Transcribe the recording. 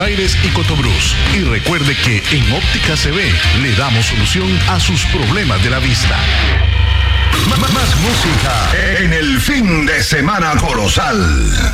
Aires y Cotobruz. Y recuerde que en Óptica CB le damos solución a sus problemas de la vista. Más música en el fin de semana Corozal.